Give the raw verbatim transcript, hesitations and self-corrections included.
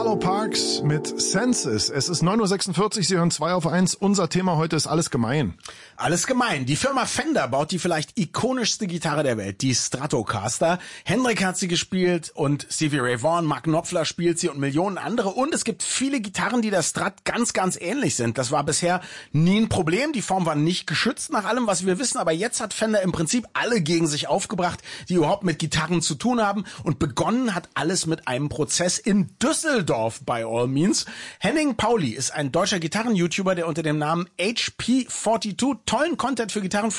Yellow Parks mit Senses. Es ist neun Uhr sechsundvierzig, Sie hören zwei auf eins. Unser Thema heute ist alles gemein. Alles gemein. Die Firma Fender baut die vielleicht ikonischste Gitarre der Welt, die Stratocaster. Hendrik hat sie gespielt und Stevie Ray Vaughan, Mark Knopfler spielt sie und Millionen andere. Und es gibt viele Gitarren, die der Strat ganz, ganz ähnlich sind. Das war bisher nie ein Problem. Die Form war nicht geschützt nach allem, was wir wissen. Aber jetzt hat Fender im Prinzip alle gegen sich aufgebracht, die überhaupt mit Gitarren zu tun haben. Und begonnen hat alles mit einem Prozess in Düsseldorf, by all means. Henning Pauli ist ein deutscher Gitarren-YouTuber, der unter dem Namen H P zweiundvierzig tollen Content für Gitarren